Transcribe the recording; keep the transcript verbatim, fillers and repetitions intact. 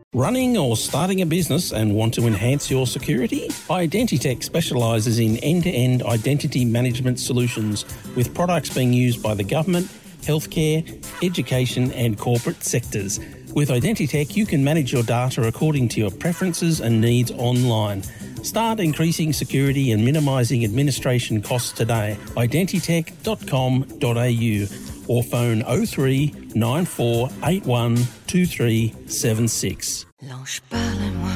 Running or starting a business and want to enhance your security? Identitech specialises in end-to-end identity management solutions with products being used by the government, healthcare, education and corporate sectors. With Identitech, you can manage your data according to your preferences and needs online. Start increasing security and minimising administration costs today. identitech dot com dot a u or phone oh three nine four eight one two three seven six. L'ange parle à moi.